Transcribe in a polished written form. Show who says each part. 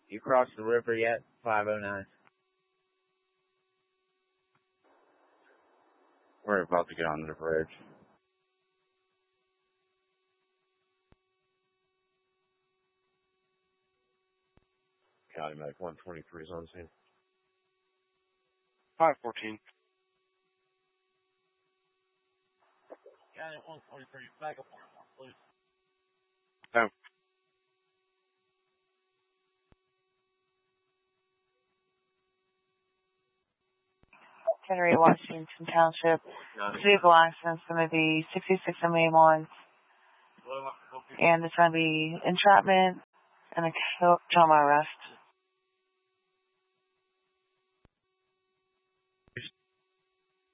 Speaker 1: You crossed the river yet? 509.
Speaker 2: We're about to get on the bridge. Calumet 123 is on scene.
Speaker 3: 514.
Speaker 1: Calumet 123, back up, please.
Speaker 3: No.
Speaker 4: Henry, Washington Township. Vehicle accident's going to be 66 and main ones. And it's going to be entrapment and a trauma arrest.